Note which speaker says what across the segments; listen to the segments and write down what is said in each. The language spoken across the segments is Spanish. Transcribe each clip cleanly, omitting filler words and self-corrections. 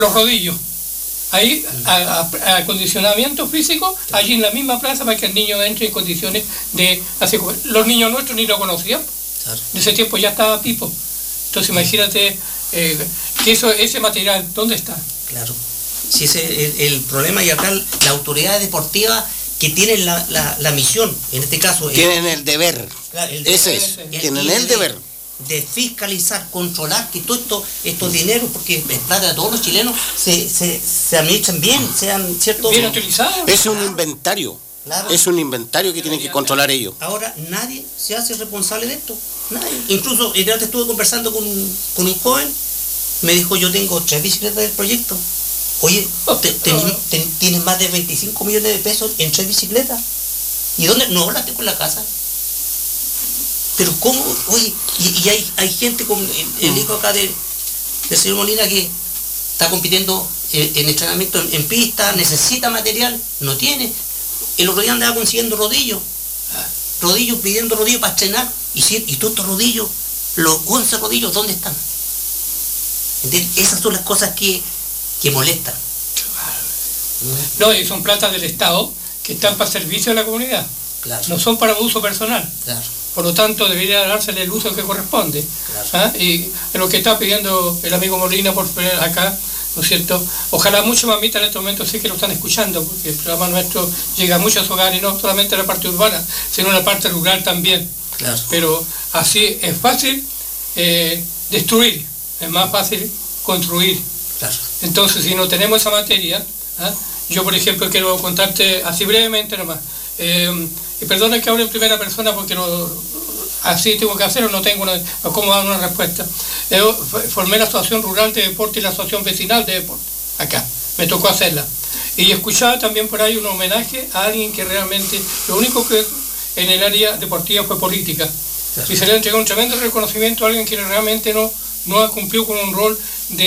Speaker 1: los rodillos. Ahí, acondicionamiento físico, allí en la misma plaza para que el niño entre en condiciones de hacer comer. Los niños nuestros ni lo conocían. Claro. En ese tiempo ya estaba Pipo. Entonces imagínate que ese material, ¿dónde está?
Speaker 2: Claro. Sí, ese es el problema, y acá la autoridad deportiva que tienen la misión, en este caso...
Speaker 3: Tienen el deber.
Speaker 2: Claro,
Speaker 3: tienen el deber.
Speaker 2: De fiscalizar, controlar que todos estos dineros, porque es plata de todos los chilenos, se administren bien, sean ciertos...
Speaker 1: Bien utilizados.
Speaker 3: Es un inventario. Claro. Es un inventario que tienen que controlar ellos.
Speaker 2: Ahora nadie se hace responsable de esto. Nadie. Incluso el día que estuve conversando con un joven, me dijo, yo tengo 3 bicicletas del proyecto. Oye, tienes más de 25 millones de pesos en 3 bicicletas. ¿Y dónde? No, las tengo en la casa. Pero ¿cómo? Oye, y hay gente como el hijo acá del señor Molina que está compitiendo en entrenamiento en pista, necesita material, no tiene. El otro día andaba consiguiendo rodillos, pidiendo rodillos para estrenar, y todos estos rodillos, los 11 rodillos, ¿dónde están? ¿Entiendes? Esas son las cosas que molestan.
Speaker 1: No, y son platas del Estado que están para servicio de la comunidad. Claro. No son para uso personal. Claro. Por lo tanto, debería dársele el uso que corresponde. Claro. Y lo que está pidiendo el amigo Molina por acá, ¿no es cierto? Ojalá muchos mamitas en este momento sí que lo están escuchando, porque el programa nuestro llega a muchos hogares, no solamente a la parte urbana, sino a la parte rural también. Claro. Pero así es fácil destruir, es más fácil construir. Claro. Entonces, si no tenemos esa materia, yo por ejemplo quiero contarte así brevemente nomás. Y perdona que hable en primera persona porque así tengo que hacerlo, no tengo cómo dar una respuesta. Formé la Asociación Rural de Deporte y la Asociación Vecinal de Deporte, acá, me tocó hacerla. Y escuchaba también por ahí un homenaje a alguien que realmente, lo único que en el área deportiva fue política. Claro. Y se le entregó un tremendo reconocimiento a alguien que realmente no ha cumplido con un rol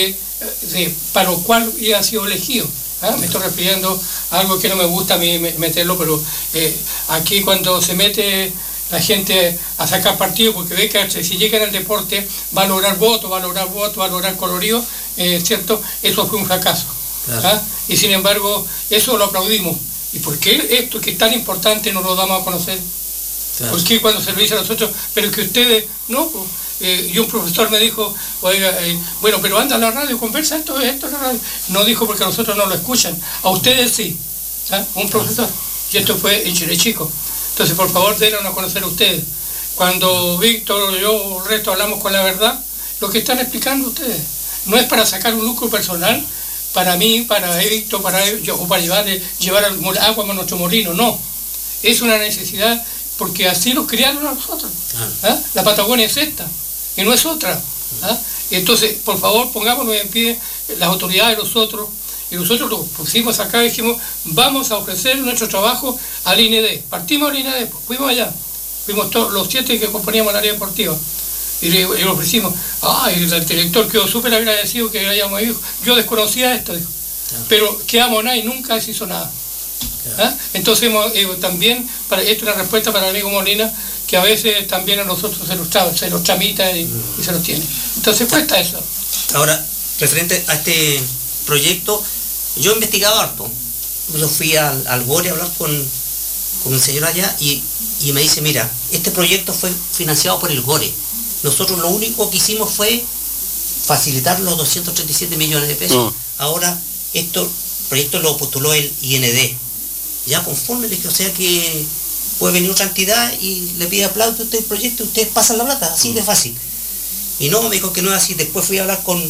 Speaker 1: para lo cual ha sido elegido. Me estoy refiriendo a algo que no me gusta a mí meterlo, pero aquí cuando se mete la gente a sacar partido, porque ve que si llega en el deporte va a lograr votos, va a lograr colorido, ¿cierto? Eso fue un fracaso. Claro. Y sin embargo, eso lo aplaudimos. ¿Y por qué esto que es tan importante no lo damos a conocer? Claro. ¿Por qué cuando se lo dice a nosotros, pero que ustedes no? Y un profesor me dijo, oiga, bueno, pero anda a la radio, conversa esto en la radio. No dijo porque a nosotros no lo escuchan, a ustedes sí, un profesor. Y esto fue en Chile Chico. Entonces, por favor, denlo a conocer a ustedes. Cuando Víctor, yo, el resto hablamos con la verdad, lo que están explicando ustedes no es para sacar un lucro personal, para mí, para Víctor, para ellos, o para llevar agua a nuestro molino, no. Es una necesidad porque así los criaron a nosotros. La Patagonia es esta, y no es otra. Entonces, por favor, pongámonos en pie las autoridades, nosotros, y nosotros lo pusimos acá y dijimos, vamos a ofrecer nuestro trabajo al INED. Partimos al INED, pues, fuimos allá, fuimos todos los 7 que componíamos el área deportiva, y le ofrecimos, y el director quedó súper agradecido que hayamos ido. Yo desconocía esto, dijo, pero quedamos nada y nunca se hizo nada. Entonces también, esto es una respuesta para el amigo Molina, que a veces también a nosotros se los tramita y se los tiene. Entonces cuesta eso.
Speaker 2: Ahora, referente a este proyecto, yo he investigado harto. Yo fui al GORE a hablar con un señor allá y me dice, mira, este proyecto fue financiado por el GORE. Nosotros lo único que hicimos fue facilitar los 237 millones de pesos. Ahora, este proyecto lo postuló el IND. Ya conforme, le dije, o sea que puede venir otra entidad y le pide aplauso a usted el proyecto y ustedes pasan la plata, así de fácil. Y no, me dijo que no es así. Después fui a hablar con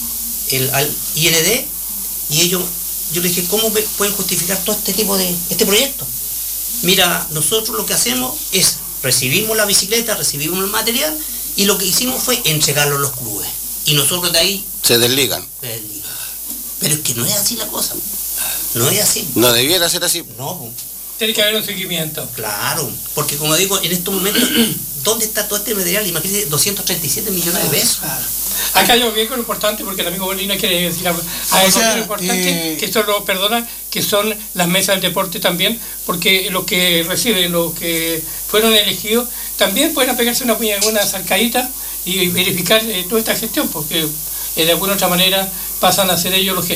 Speaker 2: al IND y yo le dije, ¿cómo pueden justificar todo este tipo de proyecto? Mira, nosotros lo que hacemos es, recibimos la bicicleta, recibimos el material y lo que hicimos fue entregarlo a los clubes. Y nosotros de ahí...
Speaker 3: Se desligan.
Speaker 2: Pero es que no es así la cosa. No es así.
Speaker 3: No debiera ser así.
Speaker 2: No.
Speaker 1: Tiene que haber un seguimiento.
Speaker 2: Claro, porque como digo, en estos momentos, ¿dónde está todo este material? Imagínate, 237 millones de pesos.
Speaker 1: Claro. Acá yo vi algo importante, porque el amigo Molina quiere decir algo. Algo importante, que esto que son las mesas del deporte también, porque los que reciben, los que fueron elegidos, también pueden apegarse una zancadita y verificar toda esta gestión, porque de alguna otra manera pasan a ser ellos los